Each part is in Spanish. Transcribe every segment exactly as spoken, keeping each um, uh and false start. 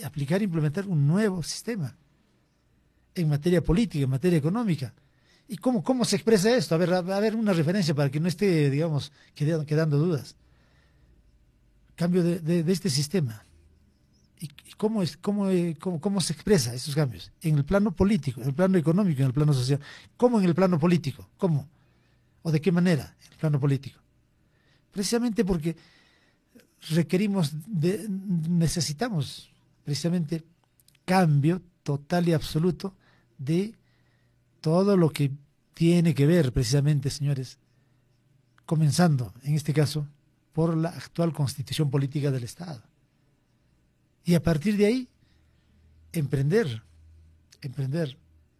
aplicar e implementar un nuevo sistema en materia política, en materia económica. ¿Y cómo, cómo se expresa esto? A ver, a, a ver una referencia para que no esté, digamos, quedando, quedando dudas. Cambio de, de, de este sistema. ¿Y cómo, es, cómo, cómo, cómo se expresa esos cambios? En el plano político, en el plano económico, en el plano social. ¿Cómo en el plano político? ¿Cómo? ¿O de qué manera en el plano político? Precisamente porque requerimos, de, necesitamos precisamente cambio total y absoluto de todo lo que tiene que ver precisamente, señores, comenzando, en este caso, por la actual constitución política del Estado. Y a partir de ahí, emprender, emprender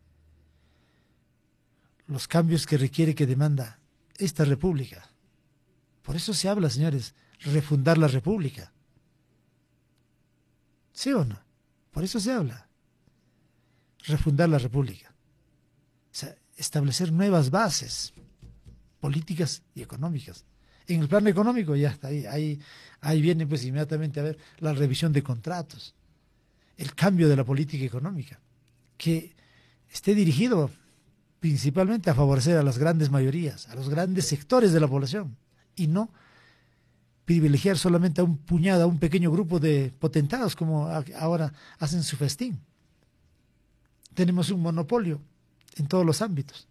los cambios que requiere, que demanda esta república. Por eso se habla, señores, refundar la república. ¿Sí o no? Por eso se habla. Refundar la república. O sea, establecer nuevas bases políticas y económicas. En el plano económico ya está ahí, ahí, ahí viene pues inmediatamente a ver la revisión de contratos, el cambio de la política económica, que esté dirigido principalmente a favorecer a las grandes mayorías, a los grandes sectores de la población, y no privilegiar solamente a un puñado, a un pequeño grupo de potentados como ahora hacen su festín. Tenemos un monopolio en todos los ámbitos,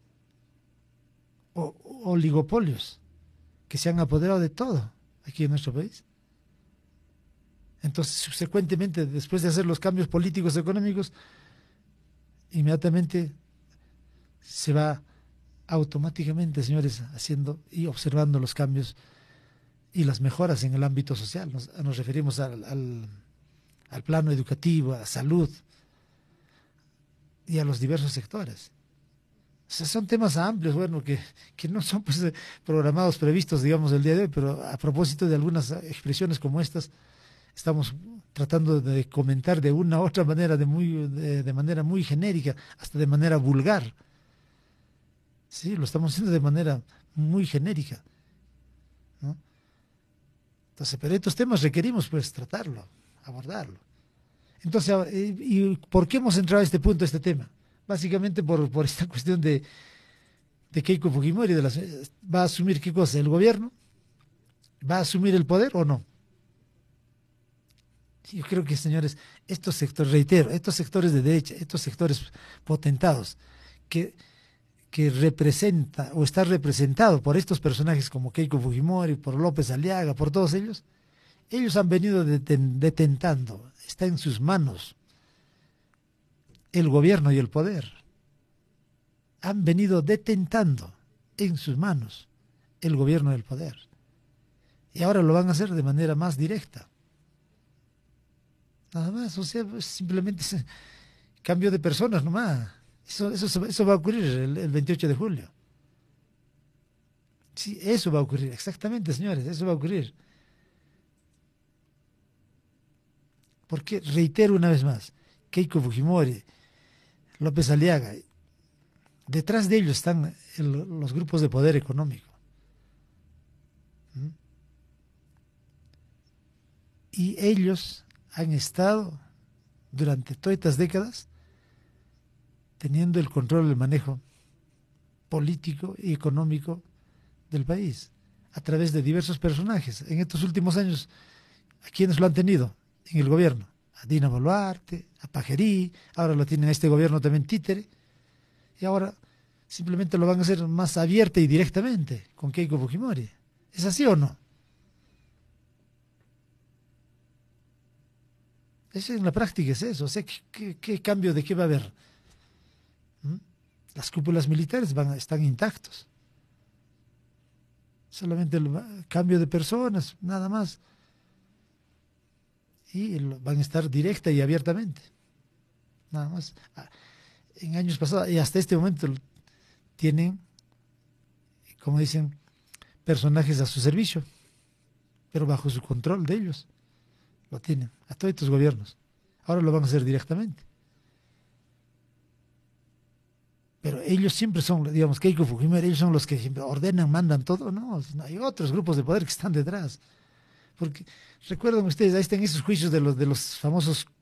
o oligopolios que se han apoderado de todo aquí en nuestro país. Entonces, subsecuentemente, después de hacer los cambios políticos económicos, inmediatamente se va automáticamente, señores, haciendo y observando los cambios y las mejoras en el ámbito social. Nos, nos referimos al, al, al plano educativo, a salud y a los diversos sectores. O sea, son temas amplios, bueno, que, que no son pues, programados, previstos, digamos, el día de hoy, pero a propósito de algunas expresiones como estas, estamos tratando de comentar de una u otra manera, de, muy, de, de manera muy genérica, hasta de manera vulgar. Sí, lo estamos haciendo de manera muy genérica, ¿no? Entonces, pero estos temas requerimos pues tratarlo, abordarlo. Entonces, ¿y por qué hemos entrado a este punto, a este tema? Básicamente por, por esta cuestión de, de Keiko Fujimori, de las, ¿va a asumir qué cosa? ¿El gobierno? ¿Va a asumir el poder o no? Yo creo que, señores, estos sectores, reitero, estos sectores de derecha, estos sectores potentados, que, que representa o está representado por estos personajes como Keiko Fujimori, por López Aliaga, por todos ellos, ellos han venido deten, detentando, está en sus manos el gobierno y el poder. Han venido detentando en sus manos el gobierno y el poder. Y ahora lo van a hacer de manera más directa. Nada más, o sea, simplemente es cambio de personas nomás. Eso, eso, eso va a ocurrir el, el veintiocho de julio. Sí, eso va a ocurrir, exactamente, señores, eso va a ocurrir. Porque, reitero una vez más, Keiko Fujimori, López Aliaga, detrás de ellos están el, los grupos de poder económico. ¿Mm? Y ellos han estado durante todas estas décadas teniendo el control del manejo político y económico del país a través de diversos personajes. En estos últimos años, ¿a quiénes lo han tenido en el gobierno? A Dina Boluarte, a Pajerí, ahora lo tienen este gobierno también títere, y ahora simplemente lo van a hacer más abierta y directamente con Keiko Fujimori. ¿Es así o no? Eso en la práctica es eso. O sea, ¿qué, qué, qué cambio de qué va a haber? ¿Mm? Las cúpulas militares van, están intactos. Solamente el cambio de personas, nada más. Y van a estar directa y abiertamente. Nada más. En años pasados, y hasta este momento, tienen, como dicen, personajes a su servicio, pero bajo su control de ellos. Lo tienen, a todos estos gobiernos. Ahora lo van a hacer directamente. Pero ellos siempre son, digamos, Keiko Fujimori, ellos son los que siempre ordenan, mandan todo. No, hay otros grupos de poder que están detrás. Porque, recuerdan ustedes, ahí están esos juicios de los, de los famosos